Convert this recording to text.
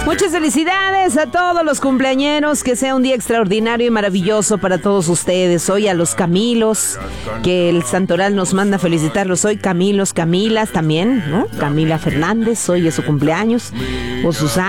Muchas felicidades a todos los cumpleañeros, que sea un día extraordinario y maravilloso para todos ustedes. Hoy a los Camilos, que el Santoral nos manda felicitarlos hoy, Camilos, Camilas también, ¿no? Camila Fernández, hoy es su cumpleaños, o Susana.